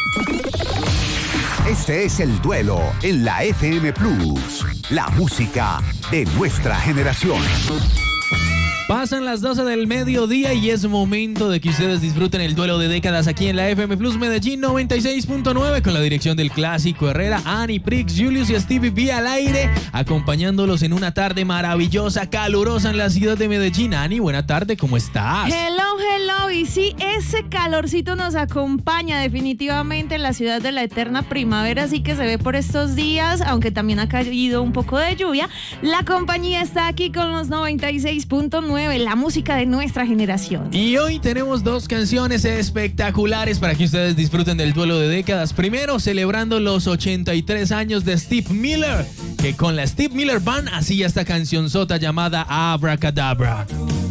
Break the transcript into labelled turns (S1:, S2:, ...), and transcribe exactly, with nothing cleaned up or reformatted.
S1: Este es El Duelo en la F M Plus, la música de nuestra generación.
S2: Pasan las doce del mediodía y es momento de que ustedes disfruten el duelo de décadas aquí en la F M Plus Medellín noventa y seis punto nueve con la dirección del Clásico Herrera, Annie Prix, Julius y Stevie B al aire, acompañándolos en una tarde maravillosa, calurosa en la ciudad de Medellín. Annie, buena tarde, ¿cómo estás?
S3: Hello, hello. Y sí, ese calorcito nos acompaña definitivamente en la ciudad de la eterna primavera, así que se ve por estos días, aunque también ha caído un poco de lluvia. La compañía está aquí con los noventa y seis punto nueve. La música de nuestra generación.
S2: Y hoy tenemos dos canciones espectaculares para que ustedes disfruten del duelo de décadas. Primero, celebrando los ochenta y tres años de Steve Miller, que con la Steve Miller Band hacía esta cancionzota llamada Abracadabra.